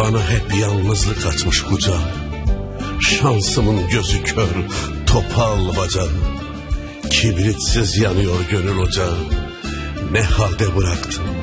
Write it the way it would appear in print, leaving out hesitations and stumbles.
Bana hep yalnızlık açmış kucağı. Şansımın gözü kör, topal bacağı. Kibritsiz yanıyor gönül ocağı. Ne halde bıraktın